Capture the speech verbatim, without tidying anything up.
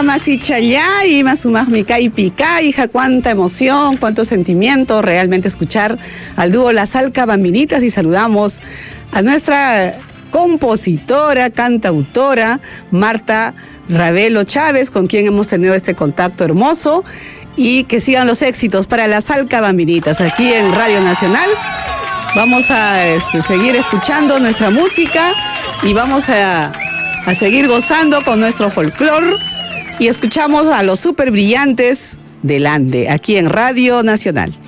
masichayá y masumajmica y pica, hija, cuánta emoción, cuánto sentimiento realmente escuchar al dúo Las Salcabambinitas, y saludamos a nuestra compositora, cantautora, Marta Ravelo Chávez, con quien hemos tenido este contacto hermoso, y que sigan los éxitos para Las Salcabambinitas aquí en Radio Nacional. Vamos a este, seguir escuchando nuestra música y vamos a, a seguir gozando con nuestro folclore, y escuchamos a los super brillantes del Ande aquí en Radio Nacional.